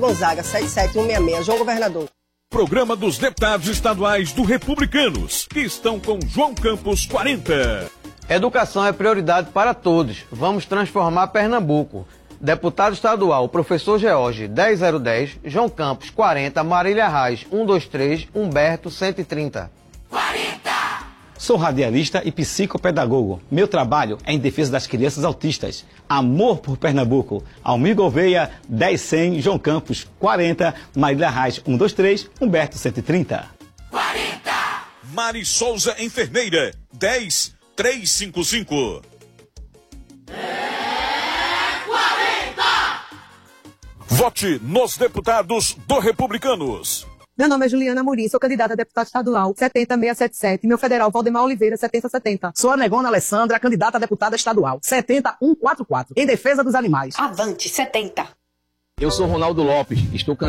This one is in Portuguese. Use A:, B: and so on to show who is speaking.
A: Gonzaga, 77166, João Governador.
B: Programa dos Deputados Estaduais do Republicanos, que estão com João Campos 40.
C: Educação é prioridade para todos. Vamos transformar Pernambuco. Deputado estadual, professor George, 10010, João Campos, 40, Marília Reis, 123, Humberto, 130.
D: 40! Sou radialista e psicopedagogo. Meu trabalho é em defesa das crianças autistas. Amor por Pernambuco. Almir Gouveia, 10100, João Campos, 40, Marília Reis, 123, Humberto, 130.
B: 40! Mari Souza, enfermeira, 10355. Vote nos deputados do Republicanos.
E: Meu nome é Juliana Muri, sou candidata a deputada estadual, 70677. Meu federal, Valdemar Oliveira, 7070.
F: Sou a Negona Alessandra, candidata a deputada estadual, 70144. Em defesa dos animais.
G: Avante, 70.
H: Eu sou Ronaldo Lopes, estou